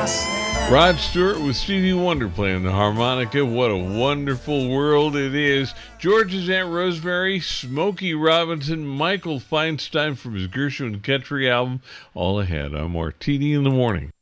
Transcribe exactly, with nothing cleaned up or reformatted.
Rod Stewart with Stevie Wonder playing the harmonica. What a wonderful world it is. George's Aunt Rosemary, Smokey Robinson, Michael Feinstein from his Gershwin Country album. All ahead on more T D in the Morning.